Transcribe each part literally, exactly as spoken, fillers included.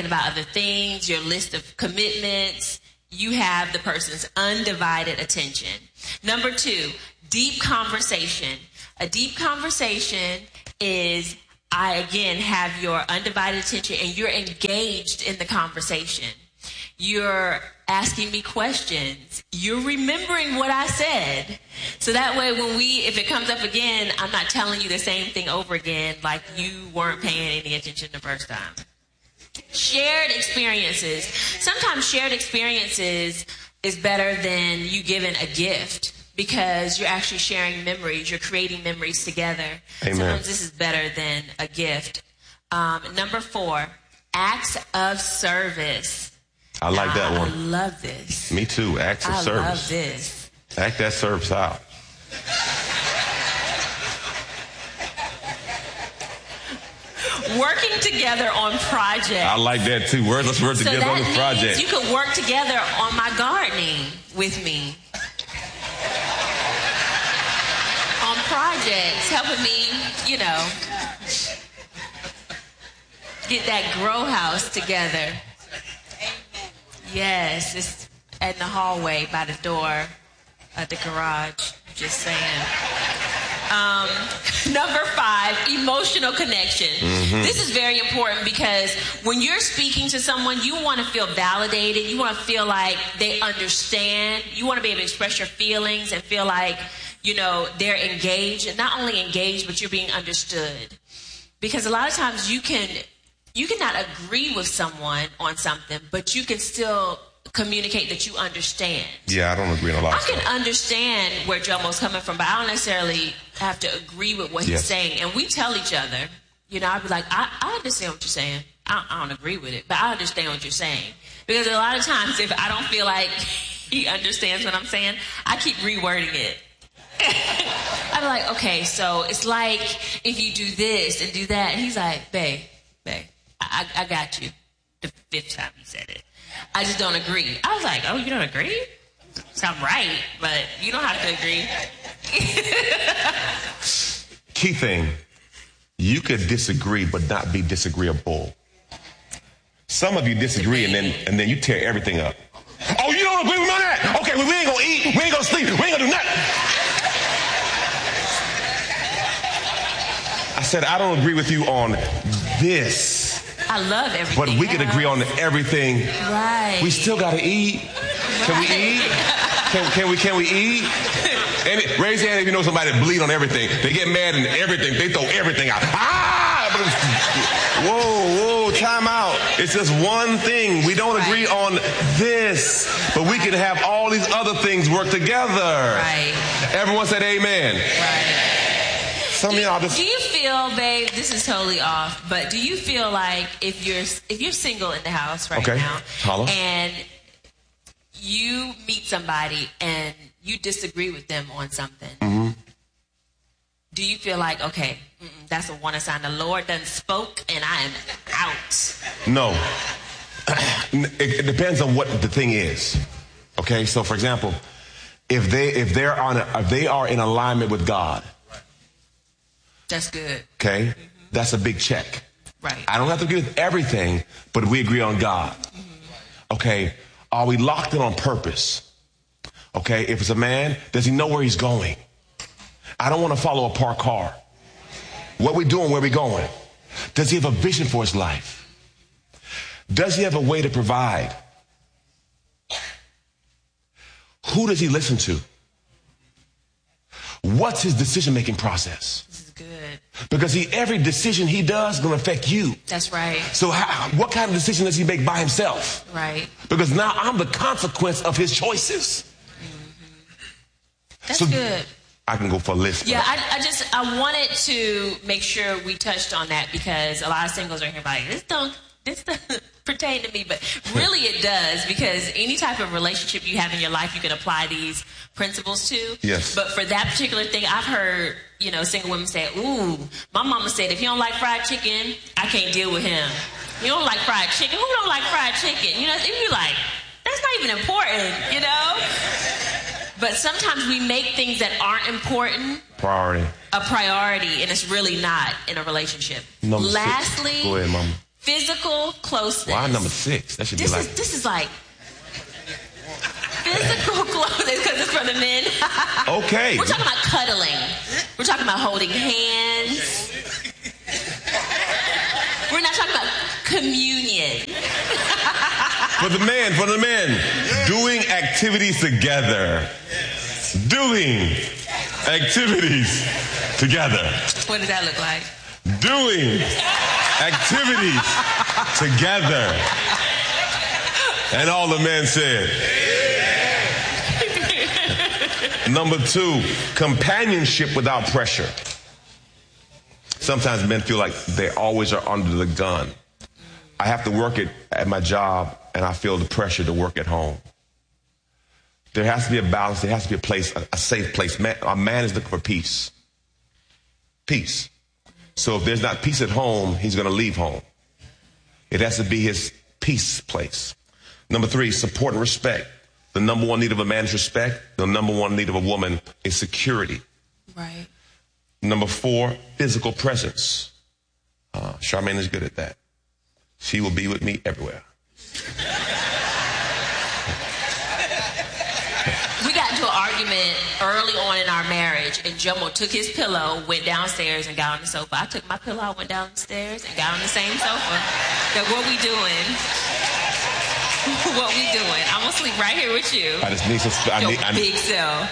about other things, your list of commitments. You have the person's undivided attention. Number two, deep conversation. A deep conversation is, I again have your undivided attention and you're engaged in the conversation. You're asking me questions. You're remembering what I said. So that way when we, if it comes up again, I'm not telling you the same thing over again like you weren't paying any attention the first time. Shared experiences. Sometimes shared experiences is better than you giving a gift because you're actually sharing memories. You're creating memories together. Amen. Sometimes this is better than a gift. Um, number four, acts of service. I like that one. I love this. Me too. Acts of I service. I love this. Act that service out. Working together on projects. I like that too. Work, let's work so together that on this means project. You could work together on my gardening with me. On projects, helping me, you know, get that grow house together. Yes, it's in the hallway by the door at the garage. Just saying. Um, number five, emotional connection. Mm-hmm. This is very important because when you're speaking to someone, you want to feel validated. You want to feel like they understand. You want to be able to express your feelings and feel like, you know, they're engaged. And not only engaged, but you're being understood. Because a lot of times you can, you cannot agree with someone on something, but you can still communicate that you understand. Yeah, I don't agree on a lot of I can stuff. understand where Jomo's coming from, but I don't necessarily have to agree with what Yes. he's saying. And we tell each other, you know, I'd be like, I, I understand what you're saying. I, I don't agree with it, but I understand what you're saying. Because a lot of times, if I don't feel like he understands what I'm saying, I keep rewording it. I'm like, okay, so it's like if you do this and do that. And he's like, babe, babe, I, I got you. The fifth time he said it. I just don't agree. I was like, oh, you don't agree? Sound right, but you don't have to agree. Key thing, you could disagree but not be disagreeable. Some of you disagree and then and then you tear everything up. Oh, you don't agree with me on that? Okay, well, we ain't gonna eat, we ain't gonna sleep, we ain't gonna do nothing. I said, I don't agree with you on this. I love everything. But we can agree on everything. Right. We still gotta eat. Can we eat? Can, can we can we eat? And it, raise your hand if you know somebody that bleed on everything. They get mad and everything. They throw everything out. Ah! Whoa, whoa, time out. It's just one thing. We don't agree on this, but we can have all these other things work together. Right. Everyone said amen. Right. Some Do of you, y'all just... do you feel, babe, this is totally off, but do you feel like if you're if you're single in the house right Okay. now Holla. and you meet somebody and you disagree with them on something, Mm-hmm. do you feel like, okay, that's a warning sign, the Lord done spoke and I am out? No. It, it depends on what the thing is. Okay, so for example, if they if they're on a, if they are in alignment with God, That's good. okay, mm-hmm. That's a big check. Right. I don't have to agree with everything, but we agree on God. Mm-hmm. Okay, are we locked in on purpose? Okay, if it's a man, does he know where he's going? I don't want to follow a parked car. What we doing, where we going? Does he have a vision for his life? Does he have a way to provide? Who does he listen to? What's his decision-making process? This is good. Because he, every decision he does is going to affect you. That's right. So how, what kind of decision does he make by himself? Right. Because now I'm the consequence of his choices. That's So- good. I can go for a list. Yeah, I, I just, I wanted to make sure we touched on that because a lot of singles are here like, this don't, this doesn't pertain to me, but really it does because any type of relationship you have in your life, you can apply these principles to. Yes. But for that particular thing, I've heard, you know, single women say, ooh, my mama said, if you don't like fried chicken, I can't deal with him. You don't like fried chicken? Who don't like fried chicken? You know, and you're like, that's not even important, you know? But sometimes we make things that aren't important Priority. a priority, and it's really not in a relationship. Number six. Lastly, Go ahead, Mama. Physical closeness. Why number six? That should this be like... Is, this is like physical closeness because it's for the men. Okay. We're talking about cuddling. We're talking about holding hands. We're not talking about communion. For the men, for the men, doing activities together. Doing activities together. What does that look like? Doing activities together. And all the men said. Number two, companionship without pressure. Sometimes men feel like they always are under the gun. I have to work it at my job, and I feel the pressure to work at home. There has to be a balance. There has to be a place, a, a safe place. Man, a man is looking for peace. Peace. So if there's not peace at home, he's going to leave home. It has to be his peace place. Number three, support and respect. The number one need of a man is respect. The number one need of a woman is security. Right. Number four, physical presence. Uh, Charmaine is good at that. She will be with me everywhere. We got into an argument early on in our marriage, and Jomo took his pillow, went downstairs, and got on the sofa. I took my pillow, I went downstairs, and got on the same sofa. So what we doing? What we doing? I'm gonna sleep right here with you. I just need some. I Your need, I big need, self.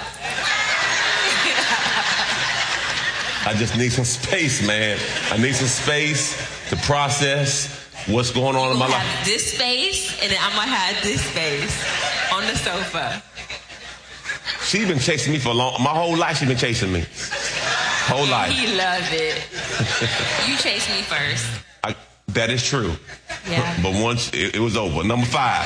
I just need some space, man. I need some space to process what's going on in my life. life. Have this space, and then I'm gonna have this space on the sofa. She's been chasing me for a long. My whole life, she's been chasing me. Whole life. He loved it. You chased me first. I, that is true. Yeah. But once it, it was over. Number five.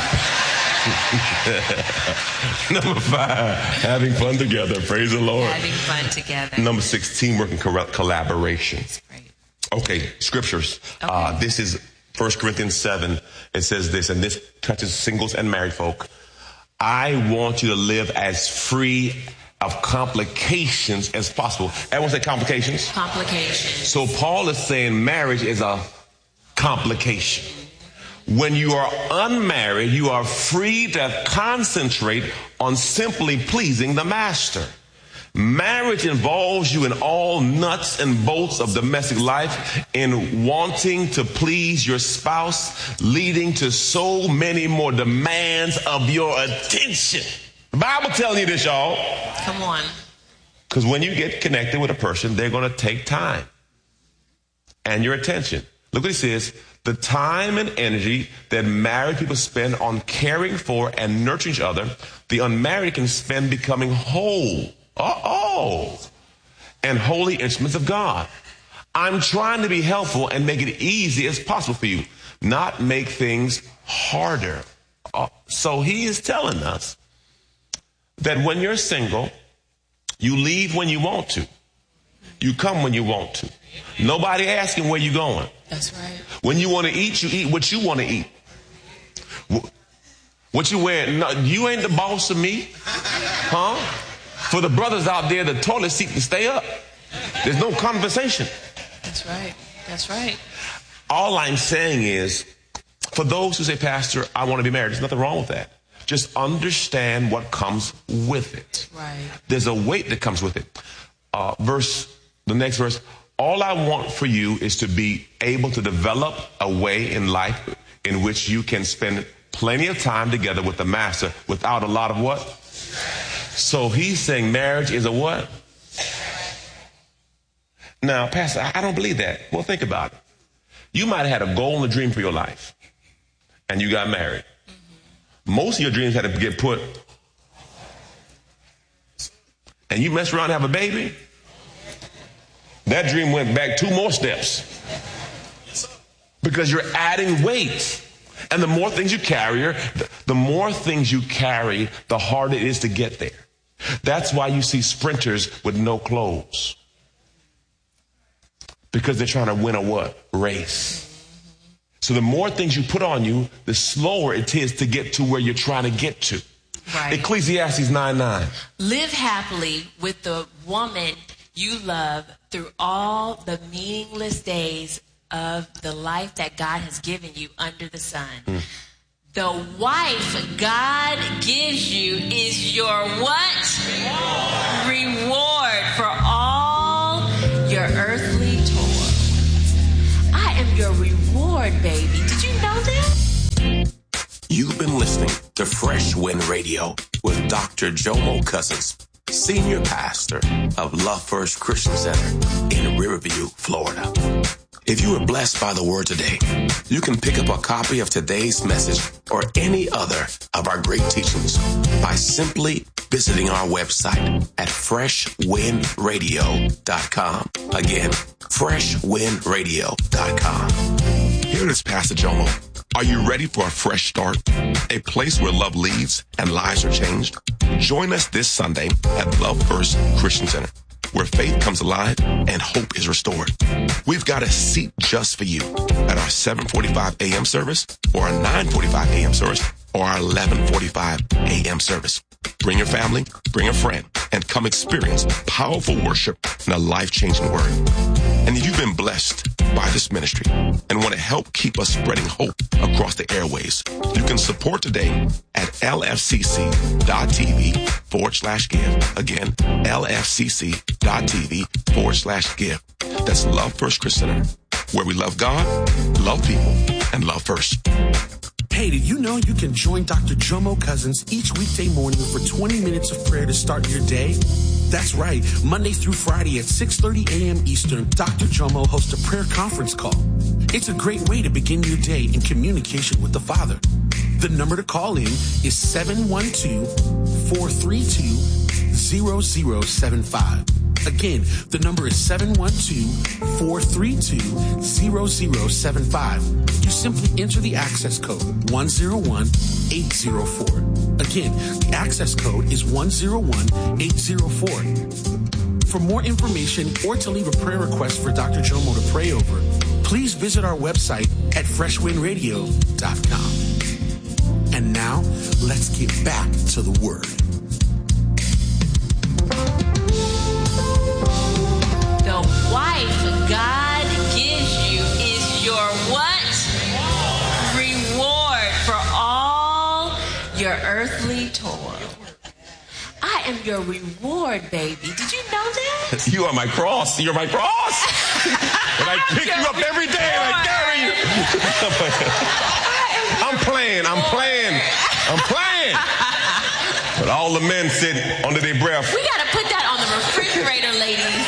Number five, having fun together. Praise the Lord. Having fun together. Number six, teamwork and collaboration. That's great. Okay, scriptures. Okay. Uh, this is First Corinthians seven. It says this, and this touches singles and married folk. I want you to live as free of complications as possible. Everyone say complications? Complications. So Paul is saying marriage is a complication. When you are unmarried, you are free to concentrate on simply pleasing the master. Marriage involves you in all nuts and bolts of domestic life, in wanting to please your spouse, leading to so many more demands of your attention. The Bible telling you this, y'all. Come on. Because when you get connected with a person, they're going to take time and your attention. Look what he says. The time and energy that married people spend on caring for and nurturing each other, the unmarried can spend becoming whole. Uh-oh. And holy instruments of God. I'm trying to be helpful and make it easy as possible for you, not make things harder. Uh, so he is telling us that when you're single, you leave when you want to. You come when you want to. Nobody asking where you going. That's right. When you want to eat, you eat what you want to eat. What you wearing? No, you ain't the boss of me. Huh? For the brothers out there, the toilet seat can stay up. There's no conversation. That's right. That's right. All I'm saying is, for those who say, Pastor, I want to be married, there's nothing wrong with that. Just understand what comes with it. Right. There's a weight that comes with it. Uh, verse, the next verse, all I want for you is to be able to develop a way in life in which you can spend plenty of time together with the master without a lot of what? So he's saying marriage is a what? Now, Pastor, I don't believe that. Well, think about it. You might have had a goal and a dream for your life, and you got married. Mm-hmm. Most of your dreams had to get put, and you mess around and have a baby. That dream went back two more steps because you're adding weight. And the more things you carry, the, the more things you carry, the harder it is to get there. That's why you see sprinters with no clothes. Because they're trying to win a what? Race. So the more things you put on you, the slower it is to get to where you're trying to get to. Right. Ecclesiastes nine nine. Live happily with the woman you love through all the meaningless days of the life that God has given you under the sun. Mm. The wife God gives you is your what? Reward for all your earthly toil. I am your reward, baby. Did you know that? You've been listening to Fresh Wind Radio with Doctor Jomo Cousins, Senior Pastor of Love First Christian Center in Riverview, Florida. If you were blessed by the word today, you can pick up a copy of today's message or any other of our great teachings by simply visiting our website at fresh wind radio dot com. Again, fresh wind radio dot com. Here it is, Pastor Jomo. Are you ready for a fresh start? A place where love leads and lives are changed? Join us this Sunday at Love First Christian Center, where faith comes alive and hope is restored. We've got a seat just for you at our seven forty-five a.m. service or our nine forty-five a.m. service or our eleven forty-five a.m. service. Bring your family, bring a friend, and come experience powerful worship and a life-changing word. And if you've been blessed by this ministry and want to help keep us spreading hope across the airways, you can support today at lfcc.tv forward slash give. Again, lfcc.tv forward slash give. That's Love First Christian Center, where we love God, love people, and love first. Hey, did you know you can join Doctor Jomo Cousins each weekday morning for twenty minutes of prayer to start your day? That's right. Monday through Friday at six thirty a.m. Eastern, Doctor Jomo hosts a prayer conference call. It's a great way to begin your day in communication with the Father. The number to call in is seven one two, four three two, zero zero seven five. Again, the number is seven one two, four three two, zero zero seven five. You simply enter the access code one zero one eight zero four. Again, the access code is one zero one eight zero four. For more information or to leave a prayer request for Doctor Jomo to pray over, please visit our website at fresh wind radio dot com. And now, let's get back to the word. The wife God gives you is your what? Reward for all your earthly toil. I am your reward, baby. Did you know that? You are my cross. You're my cross. And I pick you up every day and I carry you. I'm playing. I'm playing. I'm playing. But all the men said under their breath. We got to put that on the refrigerator, ladies.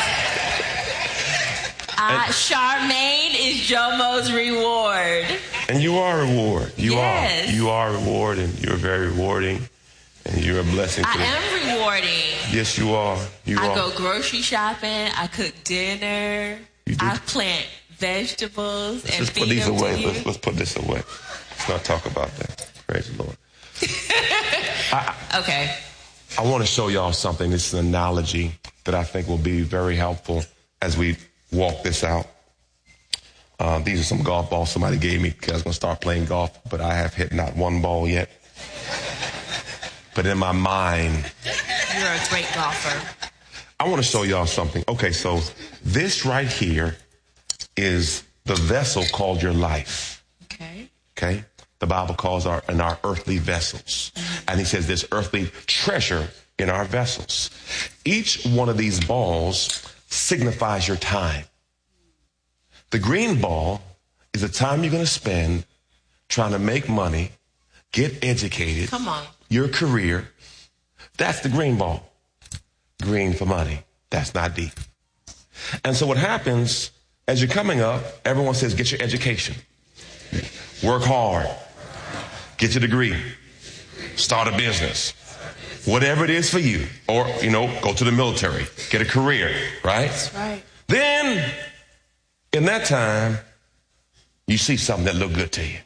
Uh, Charmaine is Jomo's reward. And you are a reward. You yes. are. You are a reward, and you're very rewarding, and you're a blessing. I to am them. rewarding. Yes, you are. You I are. go grocery shopping. I cook dinner. You do? I plant vegetables let's and just feed put these them away. to you. Let's, let's put this away. Let's not talk about that. Praise the Lord. I, okay. I want to show y'all something. This is an analogy that I think will be very helpful as we walk this out. Uh, these are some golf balls somebody gave me because I was going to start playing golf, but I have hit not one ball yet. But in my mind, you're a great golfer. I want to show y'all something. Okay, so this right here is the vessel called your life. Okay. Okay. The Bible calls our in our earthly vessels. Mm-hmm. And he says there's earthly treasure in our vessels. Each one of these balls signifies your time. The green ball is the time you're going to spend trying to make money, get educated. Come on. Your career. That's the green ball. Green for money. That's not deep. And so what happens as you're coming up, everyone says, get your education. Work hard. Get your degree. Start a business. Whatever it is for you. Or, you know, go to the military. Get a career. Right? That's right. Then, in that time, you see something that look good to you.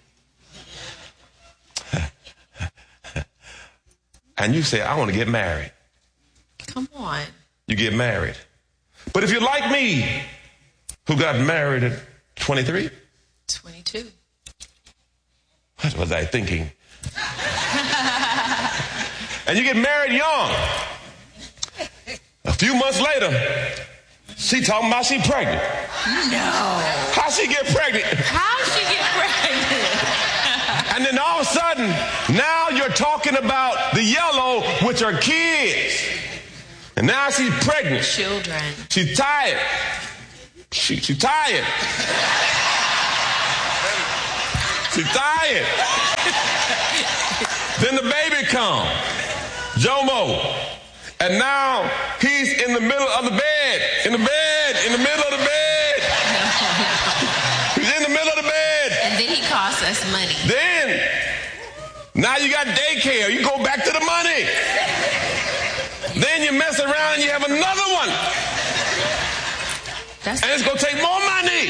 And you say, I want to get married. Come on. You get married. But if you're like me, who got married at twenty-three? twenty-two. What was I thinking? And you get married young. A few months later, She talking about she pregnant. No. How she get pregnant? How she get pregnant? And then all of a sudden, now you're talking about the yellow, which are kids. And now she's pregnant. Children. She's tired. She, she's tired. She's tired. Then the baby comes. Jomo. And now he's in the middle of the bed. In the bed. In the middle of the bed. He's in the middle of the bed. And then he costs us money. Then, now you got daycare. You go back to the money. Then you mess around and you have another one. That's and it's going to take more money.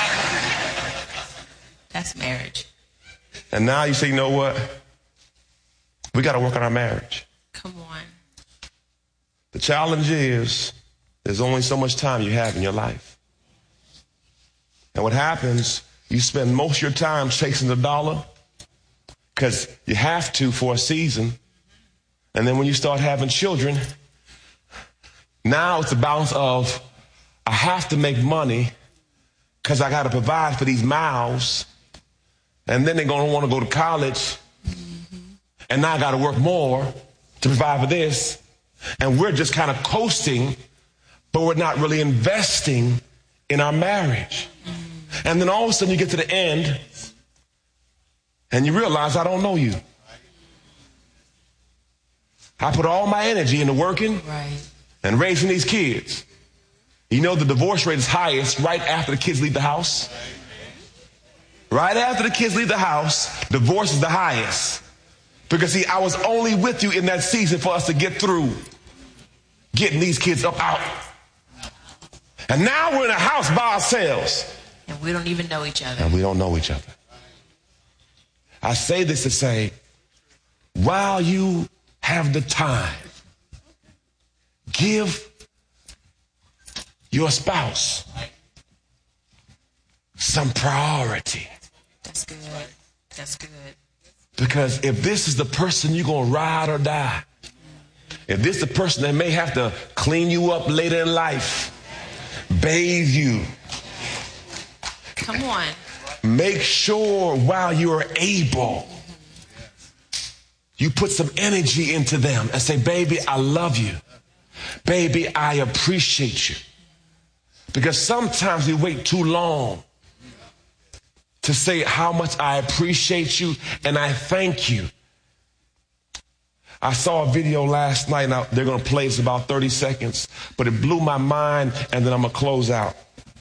That's marriage. And now you say, you know what? We got to work on our marriage. Come on. The challenge is there's only so much time you have in your life. And what happens, you spend most of your time chasing the dollar because you have to for a season. And then when you start having children, now it's a balance of I have to make money because I got to provide for these mouths. And then they're going to want to go to college. Mm-hmm. And now I got to work more to provide for this. And we're just kind of coasting, but we're not really investing in our marriage. Mm-hmm. And then all of a sudden you get to the end and you realize I don't know you. I put all my energy into working right. and raising these kids. You know the divorce rate is highest right after the kids leave the house. Right after the kids leave the house, divorce is the highest. Because see, I was only with you in that season for us to get through getting these kids up out. And now we're in a house by ourselves. And we don't even know each other. And we don't know each other. I say this to say, while you have the time, give your spouse some priority. That's good. That's good. Because if this is the person you're going to ride or die, if this is the person that may have to clean you up later in life, bathe you, come on, make sure while you are able, you put some energy into them and say, baby, I love you. Baby, I appreciate you. Because sometimes we wait too long to say how much I appreciate you and I thank you. I saw a video last night. Now they're going to play this about thirty seconds, but it blew my mind, and then I'm going to close out.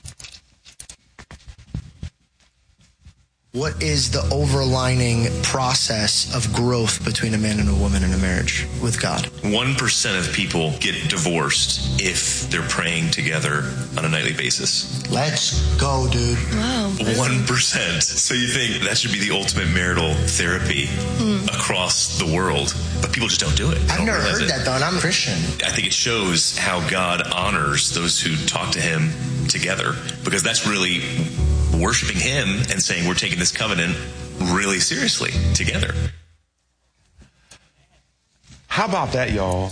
What is the overlining process of growth between a man and a woman in a marriage with God? One percent of people get divorced if they're praying together on a nightly basis. Let's go, dude. Wow. One percent. So you think that should be the ultimate marital therapy mm. across the world, but people just don't do it. I've never heard it. that, though, and I'm a Christian. I think it shows how God honors those who talk to him together, because that's really worshiping him and saying we're taking this covenant really seriously together. How about that, y'all?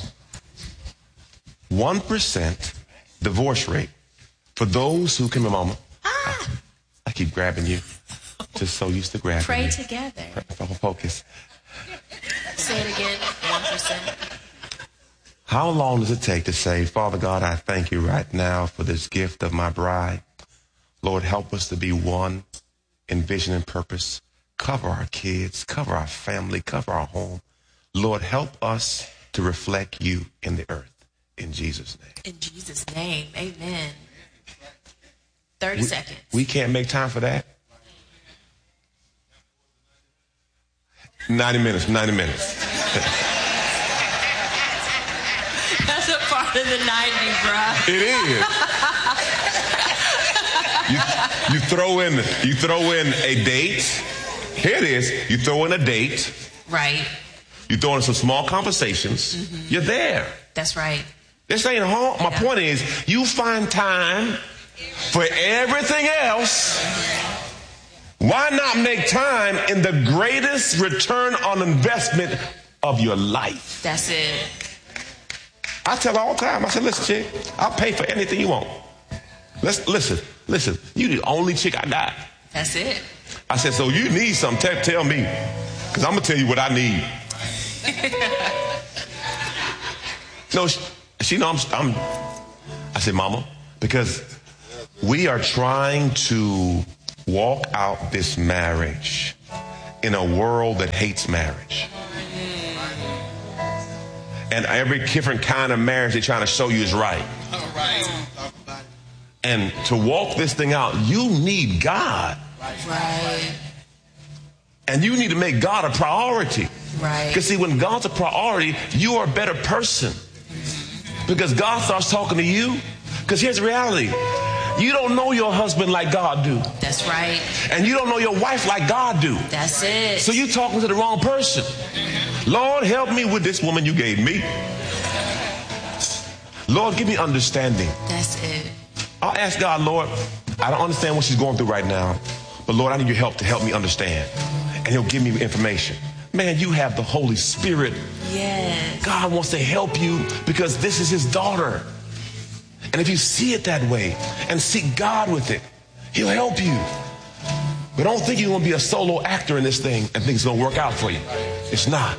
one percent divorce rate for those who can, mama. Ah. I keep grabbing you. Just so used to grabbing Pray you. together. Focus. Say it again, one percent. How long does it take to say, Father God, I thank you right now for this gift of my bride. Lord, help us to be one in vision and purpose. Cover our kids, cover our family, cover our home. Lord, help us to reflect you in the earth. In Jesus' name. In Jesus' name, amen. thirty we, seconds. We can't make time for that. ninety minutes, ninety minutes. That's a part of the nineties, bruh. It is. You, you throw in you throw in a date. Here it is. You throw in a date. Right. You throw in some small conversations. Mm-hmm. You're there. That's right. This ain't home. My yeah. point is, you find time for everything else. Why not make time in the greatest return on investment of your life? That's it. I tell her all the time. I said, listen, chick, I'll pay for anything you want. Let's listen, listen. You the only chick I got. That's it. I said, so you need something, tell, tell me. Because I'm going to tell you what I need. No, she, she know I'm, I'm, I said, Mama, because we are trying to walk out this marriage in a world that hates marriage. And every different kind of marriage they're trying to show you is right. All right. And to walk this thing out, you need God. Right. And you need to make God a priority. Right. Because see, when God's a priority, you are a better person. Because God starts talking to you. Because here's the reality. You don't know your husband like God do. That's right. And you don't know your wife like God do. That's it. So you're talking to the wrong person. Lord, help me with this woman you gave me. Lord, give me understanding. That's it. I'll ask God, Lord, I don't understand what she's going through right now. But Lord, I need your help to help me understand. And he'll give me information. Man, you have the Holy Spirit. Yes. God wants to help you because this is his daughter. And if you see it that way and seek God with it, he'll help you. But don't think you're going to be a solo actor in this thing and think it's going to work out for you. It's not.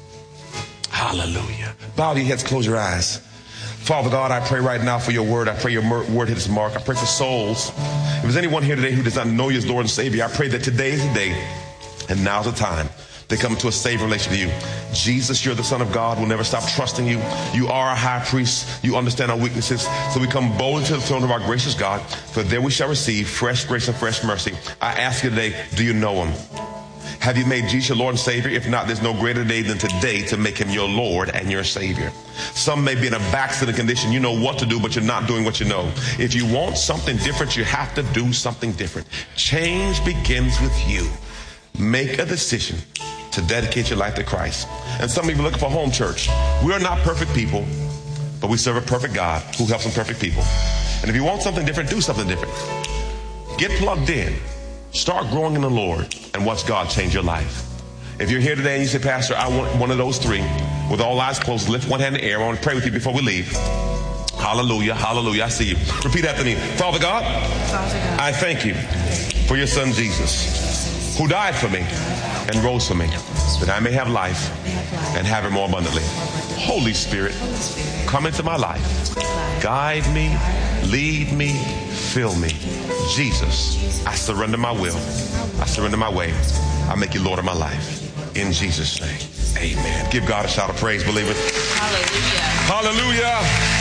Hallelujah. Bow your heads, close your eyes. Father God, I pray right now for your word. I pray your word hit its mark. I pray for souls. If there's anyone here today who does not know you as Lord and Savior, I pray that today is the day and now's the time they come into a saving relation with you. Jesus, you're the Son of God. We'll never stop trusting you. You are our high priest. You understand our weaknesses. So we come boldly to the throne of our gracious God, for there we shall receive fresh grace and fresh mercy. I ask you today, do you know him? Have you made Jesus your Lord and Savior? If not, there's no greater day than today to make him your Lord and your Savior. Some may be in a backslidden condition. You know what to do, but you're not doing what you know. If you want something different, you have to do something different. Change begins with you. Make a decision to dedicate your life to Christ. And some of you are looking for home church. We are not perfect people, but we serve a perfect God who helps imperfect people. And if you want something different, do something different. Get plugged in. Start growing in the Lord and watch God change your life. If you're here today and you say, Pastor, I want one of those three, with all eyes closed, lift one hand in the air. I want to pray with you before we leave. Hallelujah, hallelujah. I see you. Repeat after me. Father God, Father God, I thank you for your son Jesus, who died for me and rose for me, that I may have life and have it more abundantly. Holy Spirit, come into my life. Guide me, lead me, fill me. Jesus, I surrender my will. I surrender my way. I make you Lord of my life. In Jesus' name, amen. Give God a shout of praise, believers. Hallelujah. Hallelujah.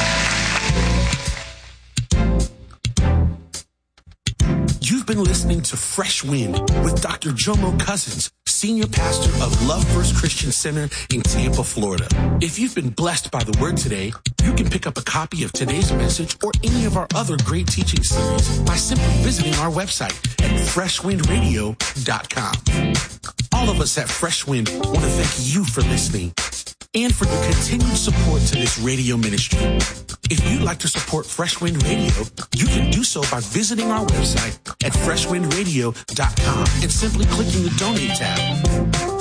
You've been listening to Fresh Wind with Doctor Jomo Cousins, Senior Pastor of Love First Christian Center in Tampa, Florida. If you've been blessed by the word today, you can pick up a copy of today's message or any of our other great teaching series by simply visiting our website at fresh wind radio dot com. All of us at Fresh Wind want to thank you for listening and for your continued support to this radio ministry. If you'd like to support Fresh Wind Radio, you can do so by visiting our website at fresh wind radio dot com and simply clicking the Donate tab.